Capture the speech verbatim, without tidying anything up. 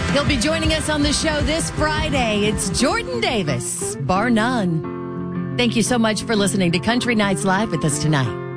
He'll be joining us on the show this Friday. It's Jordan Davis, bar none. Thank you so much for listening to Country Nights Live with us tonight.